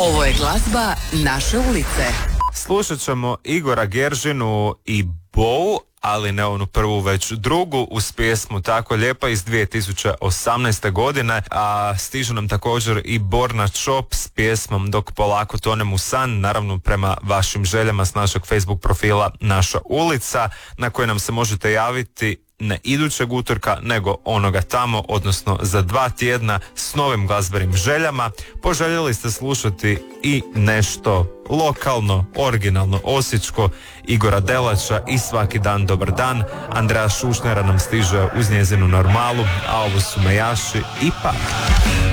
Ovo je glazba naše ulice. Slušat ćemo Igora Geržinu i Bou, ali ne onu prvu već drugu, uz pjesmu Tako lijepa iz 2018. godine, a stižu nam također i Borna Čop s pjesmom Dok polako tonem u san, naravno prema vašim željama s našeg Facebook profila Naša ulica, na koje nam se možete javiti ne idućeg utorka, nego onoga tamo, odnosno za 2 tjedna s novim glazbenim željama. Poželjeli ste slušati i nešto lokalno, originalno, osječko, Igora Delača i Svaki dan dobar dan. Andreja Šušnjara nam stiže uz njezinu Normalu, a ovo su Mejaši i Pa.